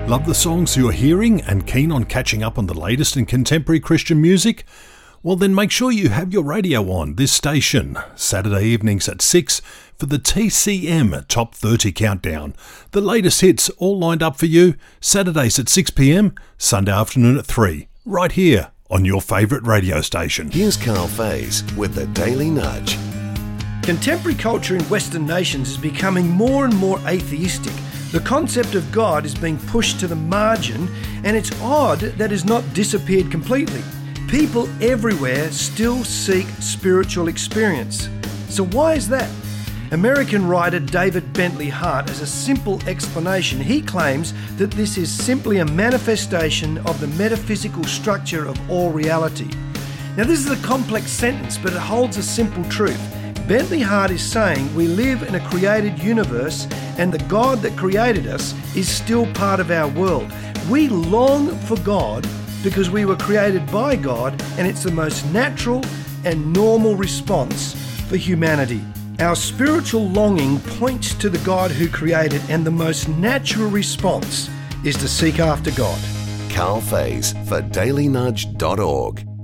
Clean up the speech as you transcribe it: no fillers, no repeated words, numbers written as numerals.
Love the songs you're hearing and keen on catching up on the latest in contemporary Christian music? Well, then make sure you have your radio on this station, Saturday evenings at 6 for the TCM Top 30 Countdown. The latest hits all lined up for you, Saturdays at 6 p.m, Sunday afternoon at 3, right here on your favourite radio station. Here's Carl Faze with the Daily Nudge. Contemporary culture in Western nations is becoming more and more atheistic. The concept of God is being pushed to the margin, and it's odd that it has not disappeared completely. People everywhere still seek spiritual experience. So why is that? American writer David Bentley Hart has a simple explanation. He claims that this is simply a manifestation of the metaphysical structure of all reality. Now, this is a complex sentence, but it holds a simple truth. Bentley Hart is saying we live in a created universe, and the God that created us is still part of our world. We long for God because we were created by God, and it's the most natural and normal response for humanity. Our spiritual longing points to the God who created, and the most natural response is to seek after God. Carl Faze for dailynudge.org.